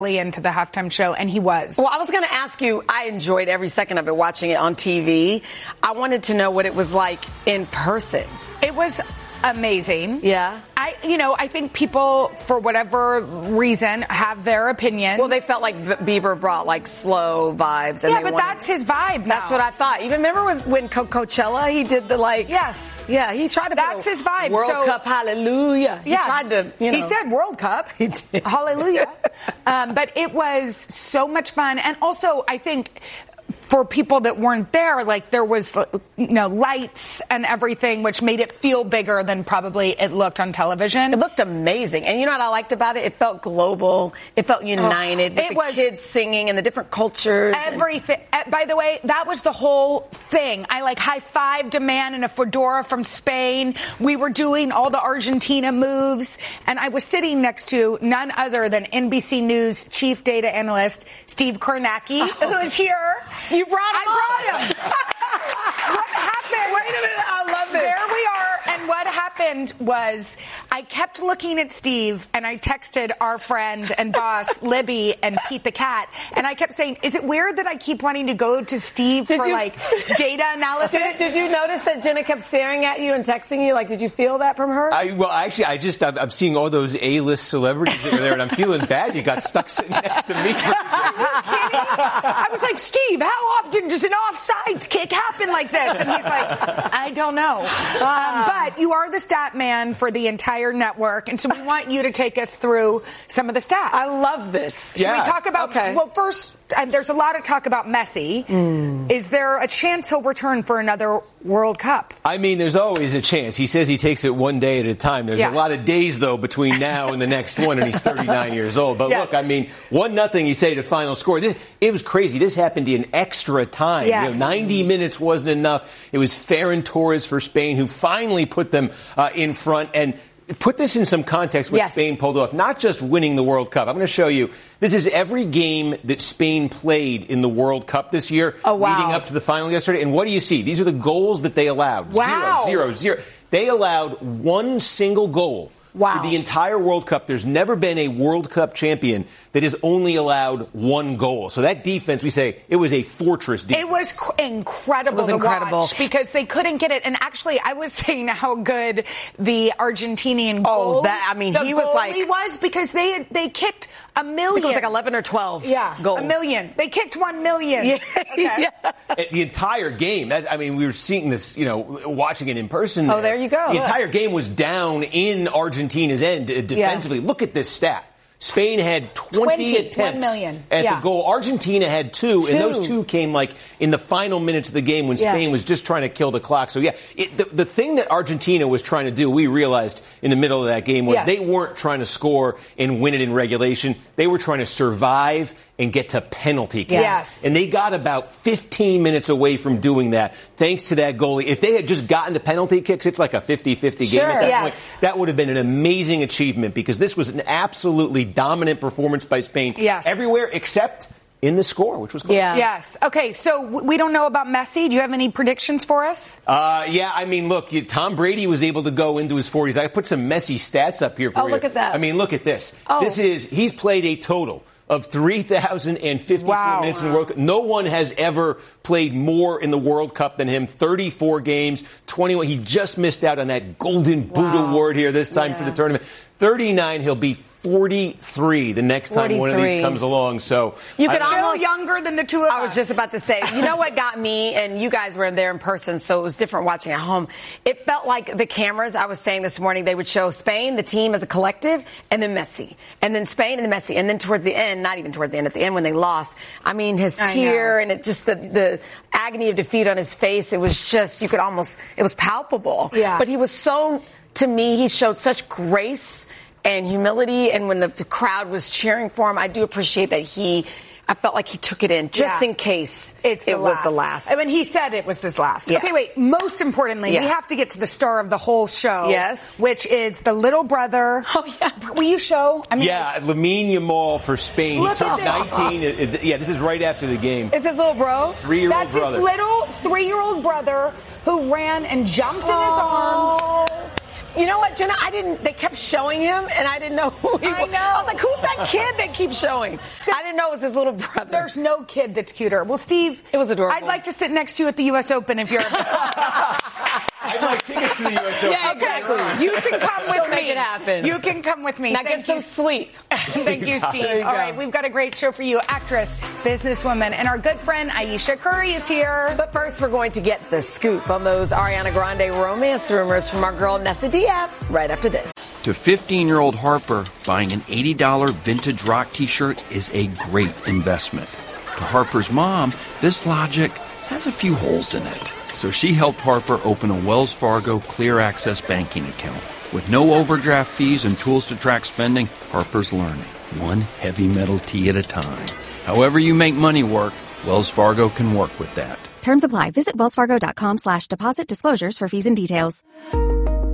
into the halftime show, and he was. Well, I was going to ask you, I enjoyed every second of it watching it on TV. I wanted to know what it was like in person. It was amazing. Yeah. I think people, for whatever reason, have their opinions. Well, they felt like Bieber brought like slow vibes. And that's his vibe now. That's what I thought. Even remember when Coachella, he did the Yes. Yeah, he tried to That's his vibe. World Cup, hallelujah. Yeah. He tried to, He said World Cup. He did. Hallelujah. But it was so much fun. And also, I think, for people that weren't there, there was, lights and everything, which made it feel bigger than probably it looked on television. It looked amazing. And you know what I liked about it? It felt global. It felt united. With the kids singing and the different cultures. Everything. By the way, that was the whole thing. I high-fived a man in a fedora from Spain. We were doing all the Argentina moves. And I was sitting next to none other than NBC News chief data analyst Steve Kornacki, who's here. You brought him. I brought him. What happened? Wait a minute. I love this. There we are. And what happened was I kept looking at Steve and I texted our friend and boss, Libby, and Pete the cat. And I kept saying, is it weird that I keep wanting to go to Steve for data analysis? Did you notice that Jenna kept staring at you and texting you? Did you feel that from her? I'm seeing all those A-list celebrities that were there and I'm feeling bad. You got stuck sitting next to me. Are you kidding? I was like, Steve, how often does an offsides kick happen like this? And he's like, I don't know. But you are the stat man for the entire network, and so we want you to take us through some of the stats. I love this. Should we talk about, well, first, there's a lot of talk about Messi. Is there a chance he'll return for another World Cup? I mean, there's always a chance. He says he takes it one day at a time. There's a lot of days, though, between now and the next one, and he's 39 years old. But look, 1-0, you say, to final score. It was crazy. This happened in extra time. Yes. 90 minutes wasn't enough. It was Ferran Torres for Spain who finally put them in front. And put this in some context, what Spain pulled off. Not just winning the World Cup. I'm going to show you. This is every game that Spain played in the World Cup this year, leading up to the final yesterday. And what do you see? These are the goals that they allowed. Wow. 0-0-0. They allowed one single goal. For the entire World Cup. There's never been a World Cup champion that has only allowed one goal. So that defense, we say, it was a fortress defense. It was incredible to watch because they couldn't get it. And actually, I was saying how good the Argentinian goal. He was because they kicked a million. I think it was 11 or 12 goals. A million. They kicked 1 million. Yeah. Okay. The entire game, we were seeing this, watching it in person. Oh, there you go. The entire game was down in Argentina's end defensively. Look at this stat. Spain had 20 attempts 1 million. at the goal. Argentina had two, and those two came in the final minutes of the game when Spain was just trying to kill the clock. So, the thing that Argentina was trying to do, we realized in the middle of that game, was they weren't trying to score and win it in regulation. They were trying to survive and get to penalty kicks. Yes. And they got about 15 minutes away from doing that, thanks to that goalie. If they had just gotten to penalty kicks, it's like a 50-50 game at that point. That would have been an amazing achievement because this was an absolutely dominant performance by Spain everywhere except in the score, which was close. Yes. Okay, so we don't know about Messi. Do you have any predictions for us? Look, Tom Brady was able to go into his 40s. I put some Messi stats up here for you. Oh, look at that. Look at this. He's played a total of 3,054 minutes in the World Cup. No one has ever played more in the World Cup than him. 34 games, 21. He just missed out on that Golden Boot award here this time for the tournament. 39, he'll be 43 the next time one of these comes along. So you could still younger than the two of us. I was just about to say, you know what got me, and you guys were there in person, so it was different watching at home. It felt like the cameras, I was saying this morning, they would show Spain, the team as a collective, and then Messi. And then Spain and then Messi. And then towards the end, not even towards the end, at the end when they lost, his tear and it just the agony of defeat on his face, it was just, it was palpable. Yeah. But he was to me, he showed such grace and humility, and when the crowd was cheering for him, I do appreciate that I felt like he took it in just in case it was the last. He said it was his last. Yeah. Okay, wait. Most importantly, we have to get to the star of the whole show. Yes. Which is the little brother. Oh, yeah. Will you show? Lamine Yamal for Spain. Look he turned 19. This is right after the game. Is his little bro? 3-year-old brother. That's his little 3-year-old brother who ran and jumped in his arms. You know what, Jenna? They kept showing him, and I didn't know who he was. I know. I was like, who's that kid they keep showing? I didn't know it was his little brother. There's no kid that's cuter. Well, Steve, it was adorable. I'd like to sit next to you at the U.S. Open if you're I'd like tickets to the U.S. Open. Yeah, exactly. You can come with me. Make it happen. You can come with me. Now get some sleep. Thank you, Steve. All right, we've got a great show for you. Actress, businesswoman, and our good friend Ayesha Curry is here. But first, we're going to get the scoop on those Ariana Grande romance rumors from our girl Nessa Diab right after this. To 15-year-old Harper, buying an $80 vintage rock t-shirt is a great investment. To Harper's mom, this logic has a few holes in it. So she helped Harper open a Wells Fargo Clear Access banking account. With no overdraft fees and tools to track spending, Harper's learning, one heavy metal tea at a time. However you make money work, Wells Fargo can work with that. Terms apply. Visit wellsfargo.com/deposit disclosures for fees and details.